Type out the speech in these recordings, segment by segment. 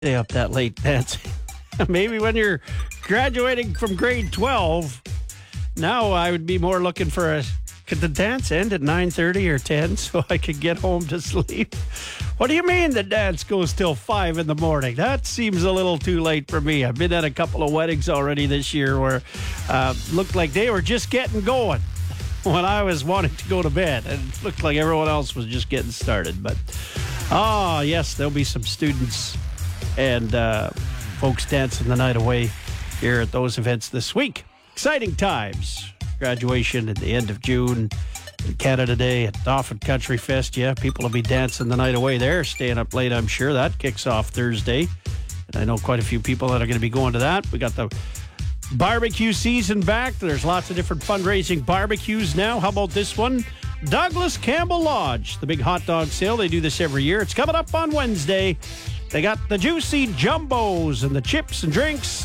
stay up that late dancing. Maybe when you're graduating from grade 12, now I would be more looking for could the dance end at 9:30 or 10 so I could get home to sleep? What do you mean the dance goes till 5 in the morning? That seems a little too late for me. I've been at a couple of weddings already this year where looked like they were just getting going when I was wanting to go to bed. And it looked like everyone else was just getting started. But, yes, there'll be some students and folks dancing the night away here at those events this week. Exciting times. Graduation at the end of June. Canada Day at Dauphin Country Fest. Yeah, people will be dancing the night away there, staying up late, I'm sure. That kicks off Thursday. And I know quite a few people that are going to be going to that. We got the barbecue season back. There's lots of different fundraising barbecues now. How about this one? Douglas Campbell Lodge, the big hot dog sale. They do this every year. It's coming up on Wednesday. They got the juicy jumbos and the chips and drinks.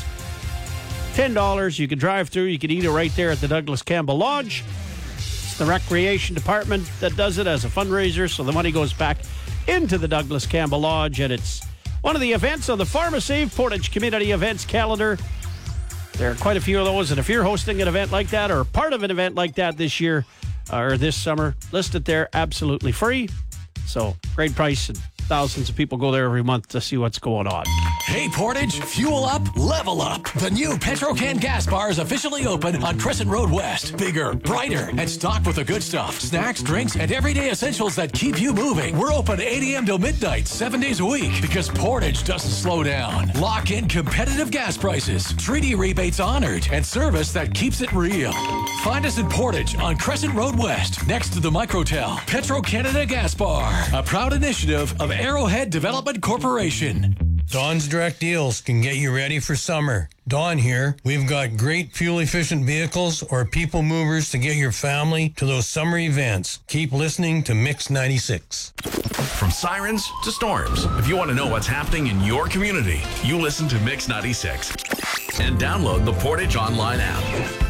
$10. You can drive through. You can eat it right there at the Douglas Campbell Lodge. It's the recreation department that does it as a fundraiser, so the money goes back into the Douglas Campbell Lodge, and it's one of the events on the PharmaSave Portage Community Events calendar. There are quite a few of those, and if you're hosting an event like that or part of an event like that this year or this summer, list it there, absolutely free. So, great price, and thousands of people go there every month to see what's going on. Hey, Portage, fuel up, level up. The new Petro-Can gas bar is officially open on Crescent Road West. Bigger, brighter, and stocked with the good stuff. Snacks, drinks, and everyday essentials that keep you moving. We're open 8 a.m. till midnight, 7 days a week, because Portage doesn't slow down. Lock in competitive gas prices, treaty rebates honored, and service that keeps it real. Find us in Portage on Crescent Road West, next to the Microtel. Petro-Canada Gas Bar, a proud initiative of Arrowhead Development Corporation. Dawn's Direct Deals can get you ready for summer. Dawn here. We've got great fuel-efficient vehicles or people movers to get your family to those summer events. Keep listening to Mix 96. From sirens to storms, if you want to know what's happening in your community, you listen to Mix 96. And download the Portage Online app.